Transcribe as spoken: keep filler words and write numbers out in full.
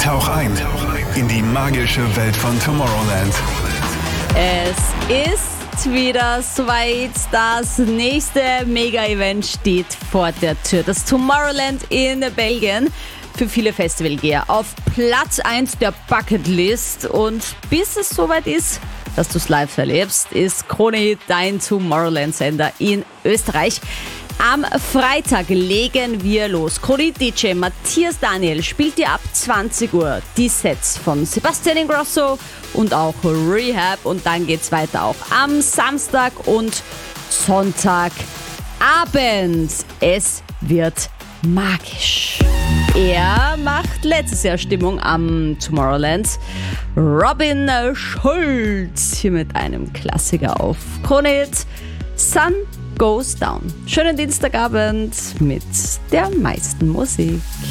Tauch ein in die magische Welt von Tomorrowland. Es ist wieder soweit. Das nächste Mega-Event steht vor der Tür. Das Tomorrowland in Belgien. Für viele Festivalgeher auf Platz eins der Bucketlist. Und bis es soweit ist, dass du es live erlebst, ist Krone dein Tomorrowland-Sender in Österreich. Am Freitag legen wir los. Krone-D J Matthias Daniel spielt dir ab zwanzig Uhr die Sets von Sebastian Ingrosso und auch Rehab. Und dann geht's weiter auch am Samstag und Sonntagabend. Es wird magisch. Er macht letztes Jahr Stimmung am Tomorrowland. Robin Schulz hier mit einem Klassiker auf Krone Hit. Sun Goes Down. Schönen Dienstagabend mit der meisten Musik.